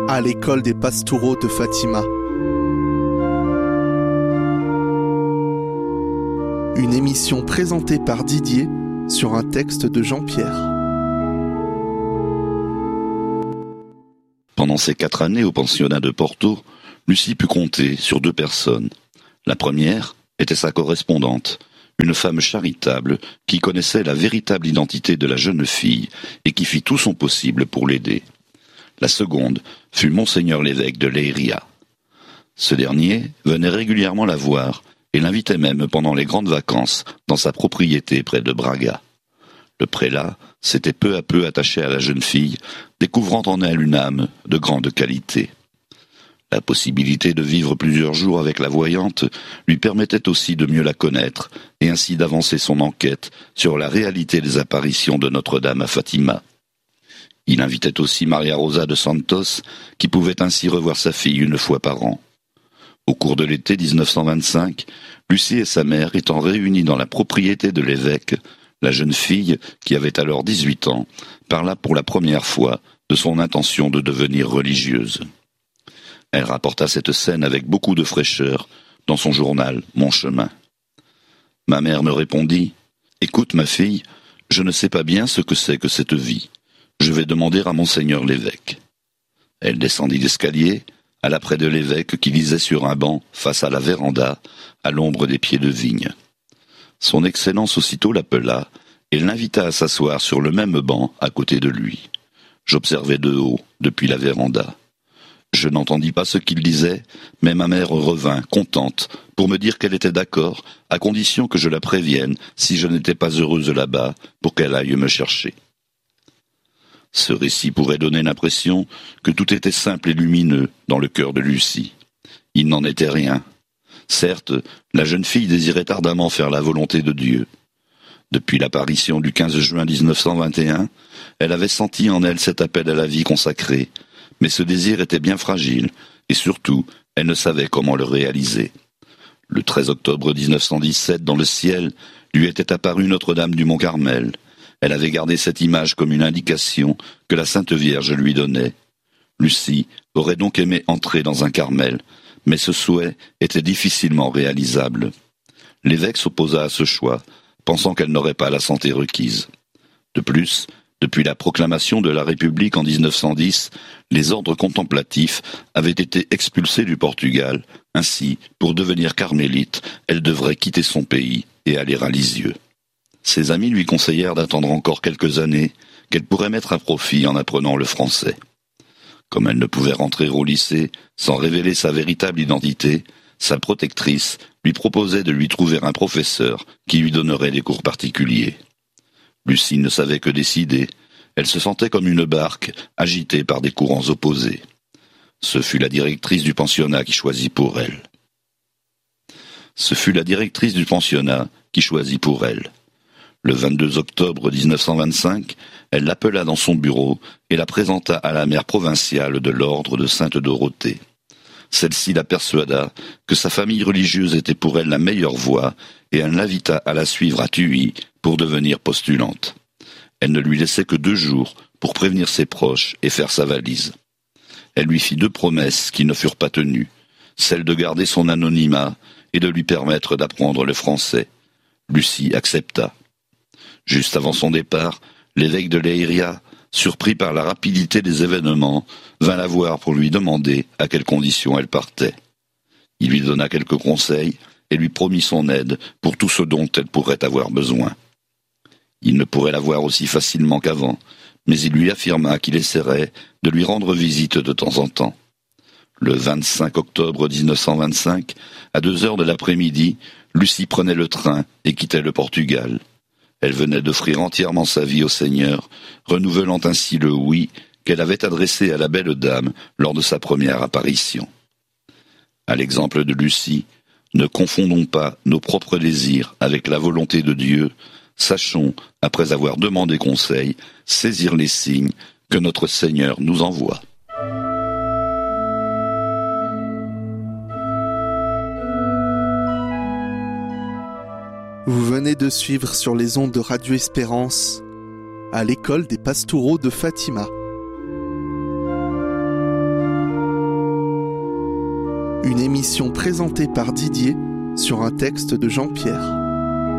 à l'école des Pastoureaux de Fatima. Une émission présentée par Didier sur un texte de Jean-Pierre. Pendant ses 4 années au pensionnat de Porto, Lucie put compter sur 2 personnes. La première était sa correspondante, une femme charitable qui connaissait la véritable identité de la jeune fille et qui fit tout son possible pour l'aider. La seconde fut Monseigneur l'évêque de Leiria. Ce dernier venait régulièrement la voir et l'invitait même pendant les grandes vacances dans sa propriété près de Braga. Le prélat s'était peu à peu attaché à la jeune fille, découvrant en elle une âme de grande qualité. La possibilité de vivre plusieurs jours avec la voyante lui permettait aussi de mieux la connaître et ainsi d'avancer son enquête sur la réalité des apparitions de Notre-Dame à Fatima. Il invitait aussi Maria Rosa de Santos, qui pouvait ainsi revoir sa fille une fois par an. Au cours de l'été 1925, Lucie et sa mère étant réunies dans la propriété de l'évêque, la jeune fille, qui avait alors 18 ans, parla pour la première fois de son intention de devenir religieuse. Elle rapporta cette scène avec beaucoup de fraîcheur dans son journal « Mon chemin ». Ma mère me répondit « Écoute ma fille, je ne sais pas bien ce que c'est que cette vie. Je vais demander à Monseigneur l'évêque. » Elle descendit l'escalier, alla près de l'évêque qui lisait sur un banc face à la véranda, à l'ombre des pieds de vigne. Son Excellence aussitôt l'appela et l'invita à s'asseoir sur le même banc à côté de lui. J'observais de haut, depuis la véranda. Je n'entendis pas ce qu'il disait, mais ma mère revint, contente, pour me dire qu'elle était d'accord, à condition que je la prévienne si je n'étais pas heureuse là-bas, pour qu'elle aille me chercher. Ce récit pourrait donner l'impression que tout était simple et lumineux dans le cœur de Lucie. Il n'en était rien. Certes, la jeune fille désirait ardemment faire la volonté de Dieu. Depuis l'apparition du 15 juin 1921, elle avait senti en elle cet appel à la vie consacrée, mais ce désir était bien fragile, et surtout, elle ne savait comment le réaliser. Le 13 octobre 1917, dans le ciel, lui était apparue Notre-Dame du Mont-Carmel. Elle avait gardé cette image comme une indication que la Sainte Vierge lui donnait. Lucie aurait donc aimé entrer dans un Carmel, mais ce souhait était difficilement réalisable. L'évêque s'opposa à ce choix, pensant qu'elle n'aurait pas la santé requise. De plus, depuis la proclamation de la République en 1910, les ordres contemplatifs avaient été expulsés du Portugal. Ainsi, pour devenir carmélite, elle devrait quitter son pays et aller à Lisieux. Ses amis lui conseillèrent d'attendre encore quelques années, qu'elle pourrait mettre à profit en apprenant le français. Comme elle ne pouvait rentrer au lycée sans révéler sa véritable identité, sa protectrice lui proposait de lui trouver un professeur qui lui donnerait des cours particuliers. Lucie ne savait que décider. Elle se sentait comme une barque agitée par des courants opposés. Ce fut la directrice du pensionnat qui choisit pour elle. Le 22 octobre 1925, elle l'appela dans son bureau et la présenta à la mère provinciale de l'ordre de Sainte-Dorothée. Celle-ci la persuada que sa famille religieuse était pour elle la meilleure voie et elle l'invita à la suivre à Tuy pour devenir postulante. Elle ne lui laissait que 2 jours pour prévenir ses proches et faire sa valise. Elle lui fit 2 promesses qui ne furent pas tenues, celle de garder son anonymat et de lui permettre d'apprendre le français. Lucie accepta. Juste avant son départ, l'évêque de Leiria, surpris par la rapidité des événements, vint la voir pour lui demander à quelles conditions elle partait. Il lui donna quelques conseils et lui promit son aide pour tout ce dont elle pourrait avoir besoin. Il ne pourrait la voir aussi facilement qu'avant, mais il lui affirma qu'il essaierait de lui rendre visite de temps en temps. Le 25 octobre 1925, à 2 heures de l'après-midi, Lucie prenait le train et quittait le Portugal. Elle venait d'offrir entièrement sa vie au Seigneur, renouvelant ainsi le oui qu'elle avait adressé à la belle dame lors de sa première apparition. À l'exemple de Lucie, ne confondons pas nos propres désirs avec la volonté de Dieu. Sachons, après avoir demandé conseil, saisir les signes que notre Seigneur nous envoie. Vous venez de suivre sur les ondes de Radio Espérance à l'école des Pastoureaux de Fatima. Une émission présentée par Didier sur un texte de Jean-Pierre.